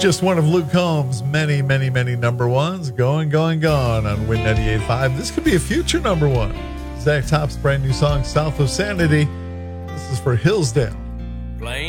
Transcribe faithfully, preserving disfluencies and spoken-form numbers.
just one of Luke Combs' many, many, many number ones. Going, going, gone on Win ninety-eight point five. This could be a future number one. Zach Top's brand new song, South of Sanity. This is for Hillsdale.